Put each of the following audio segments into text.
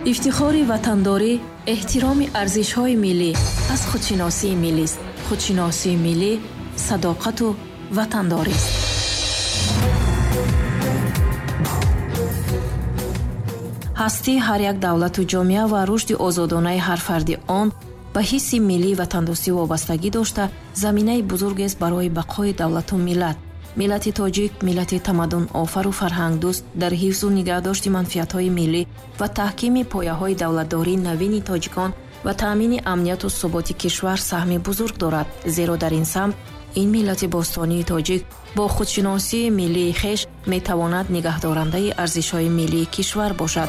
ифтихори ватандорӣ эҳтироми арзишҳои миллӣ аз худшиносии миллист. худшиносии миллӣ садоқату ватандорист. ҳастӣ ҳар як давлату ҷомеа ва рушди озодонаи ҳар фарди он ба ҳисси миллӣ ватандӯстӣ вобастагӣ дошта заминаи бузургест барои бақои давлату миллат. миллати тоҷик миллати тамаддун офару фарҳангдӯст дар ҳифзу нигаҳдошти манфиатҳои миллӣ ва таҳкими пояҳои давлатдории навини тоҷикон ва таъмини амнияту суботи кишвар саҳми бузург дорад, зеро дар ин самт ин миллати бостонии тоҷик бо худшиносии миллии хеш метавонад нигаҳдорандаи арзишҳои миллии кишвар бошад.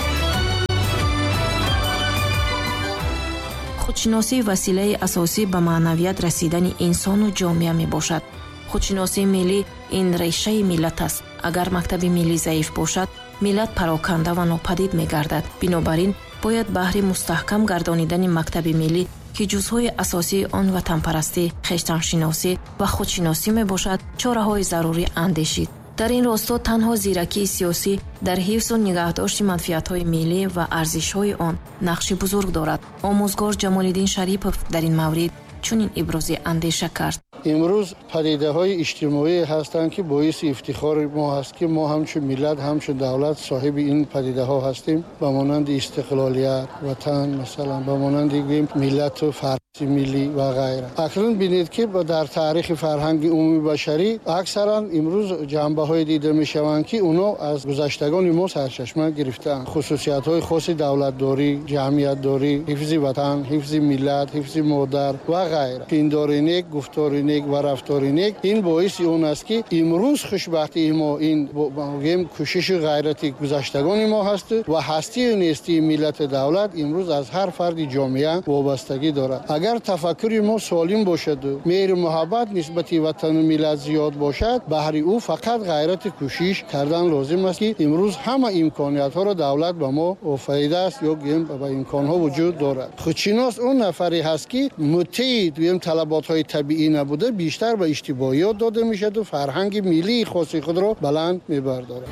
худшиносӣ василаи асосӣ ба маънавият расидани инсону ҷомеа мебошад. худшиносии миллӣ ин решаи миллат аст. агар мактаби миллӣ заиф бошад, миллат пароканда ва нопадид мегардад. бинобар ин бояд баҳри мустаҳкам гардонидани мактаби миллӣ ки ҷузъҳои асосии он ватанпарастӣ, хештаншиносӣ ва худшиносӣ мебошад, чораҳои зарурӣ андешид. дар ин росто танҳо зиракии сиёсӣ дар ҳифзу нигаҳдошти манфиатҳои миллӣ ва арзишҳои он нақши бузург дорад. омӯзгор ҷамолиддин шарипов дар ин маврид чунин ибрози андеша кард. имрӯз падидаҳои иҷтимоӣ ҳастанд ки боиси ифтихори мо ҳаст ки мо ҳамчун миллат ҳамчун давлат соҳиби ин падидаҳо ҳастем, ба монанди истиқлолият ватан, масалан ба монанди миллату фарҳанги миллӣ ва ғайра. акнун бинед ки дар таърихи фарҳанги умумии башарӣ аксаран имрӯз ҷанбаҳое дида мешаванд ки онҳо аз гузаштагони мо сарчашма гирифтаанд. хусусиятҳои хоси давлатдорӣ, ҷамъиятдорӣ, ҳифзи ватан, ҳифзи миллат, ҳифзи модар ва ғайра. пиндори нек, гуфтори нек ва рафтори нек ин боиси он аст ки имрӯз хушбахтии мо ин гем кӯшиши ғайрати гузаштагони мо ҳаст ва ҳастию нестии миллати давлат имрӯз аз ҳар фарди ҷомеа вобастагӣ дорад. агар тафаккури мо солим бошаду меҳру муҳаббат нисбати ватану миллат зиёд бошад, баҳри ӯ фақат ғайрати кӯшиш кардан лозим аст ки имрӯз ҳама имкониятҳоро давлат ба мо офаридааст ё гем ба имконҳо вуҷуд дорад. худшинос он нафаре ҳаст ки муттиъи талаботҳои табиӣ набуда بیشتر به اشتباهیات داده میشد و فرهنگ ملی خاص خود را بلند میبردارد.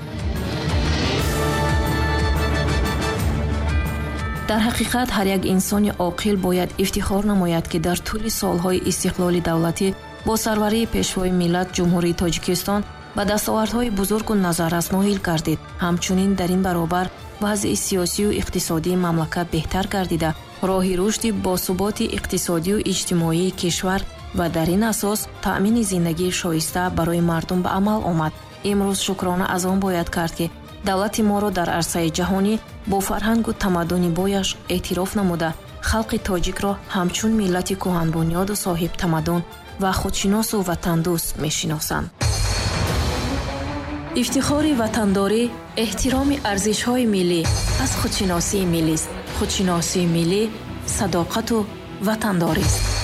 در حقیقت هر یک انسان عاقل باید افتخار نماید که در طول سالهای استقلال دولتی با سروری پیشوای ملت جمهوری تاجیکستان به دستاوردهای بزرگ و نظررس نائل گردید. همچنین در این برابر وضع سیاسی و اقتصادی مملکت بهتر گردیده، راه رشد باثبات اقتصادی و اجتماعی کشور و در این اساس تأمین زندگی شایسته برای مردم به عمل آمد. امروز شکرانه از آن باید کرد که دولت ما را در عرصه جهانی با فرهنگ و تمدن بایش اعتراف نموده خلق تاجیک را همچون ملت کهن بنیاد و صاحب تمدن و خودشناس و وطندوست میشناسند. افتخار وطنداری احترام ارزش‌های ملی از خودشناسی ملی است. خودشناسی ملی صداقت و وطنداری است.